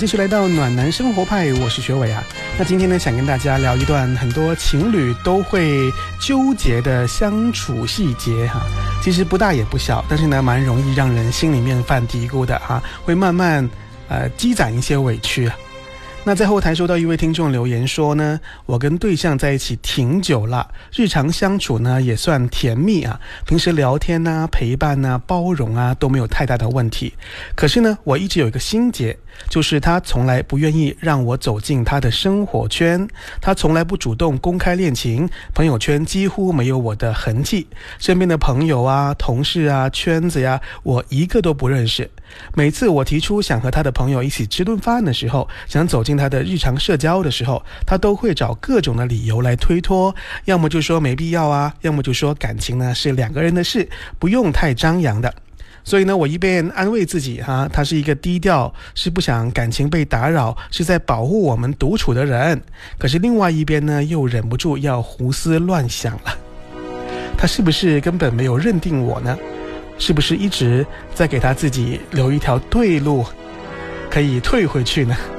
继续来到暖男生活派，我是学伟啊。那今天呢，想跟大家聊一段很多情侣都会纠结的相处细节哈。其实不大也不小，但是呢，蛮容易让人心里面犯嘀咕的哈，会慢慢积攒一些委屈啊。那在后台收到一位听众留言说呢，我跟对象在一起挺久了，日常相处呢也算甜蜜啊，平时聊天啊、陪伴啊、包容啊都没有太大的问题。可是呢，我一直有一个心结，就是他从来不愿意让我走进他的生活圈，他从来不主动公开恋情，朋友圈几乎没有我的痕迹，身边的朋友啊、同事啊、圈子呀，我一个都不认识。每次我提出想和他的朋友一起吃顿饭的时候，想走进他的日常社交的时候，他都会找各种的理由来推脱，要么就说没必要啊，要么就说感情呢是两个人的事，不用太张扬的。所以呢，我一边安慰自己哈，他是一个低调，是不想感情被打扰，是在保护我们独处的人，可是另外一边呢，又忍不住要胡思乱想了。他是不是根本没有认定我呢？是不是一直在给他自己留一条退路，可以退回去呢？